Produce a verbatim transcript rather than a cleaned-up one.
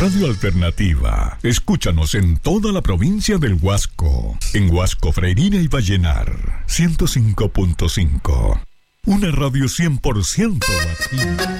Radio Alternativa. Escúchanos en toda la provincia del Huasco. En Huasco, Freirina y Vallenar. ciento cinco punto cinco. Una radio cien por ciento latina.